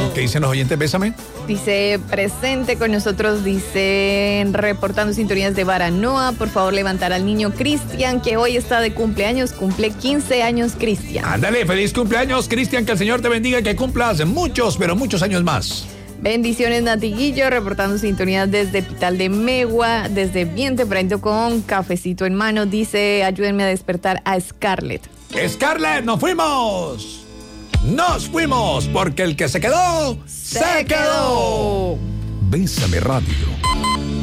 ¿Qué dicen los oyentes? Bésame. Dice, presente con nosotros, dice, reportando sintonías de Baranoa, por favor levantar al niño Cristian, que hoy está de cumpleaños, cumple 15 años Cristian. Ándale, feliz cumpleaños, Cristian, que el Señor te bendiga y que cumplas muchos, pero muchos años más. Bendiciones, Natiguillo, reportando sintonías desde Pital de Megua, desde bien tempranito con cafecito en mano, dice, ayúdenme a despertar a Scarlett. Scarlett, nos fuimos. Nos fuimos, porque el que se quedó, se quedó. Bésame Radio.